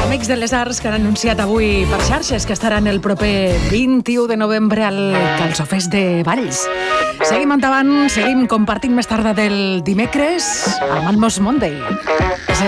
Amics de les Arts que han anunciat avui per xarxes que estaran el proper 21 de novembre al Calçofest de Valls. Seguim endavant, seguim compartint més tarda del dimecres amb el Mos Monday.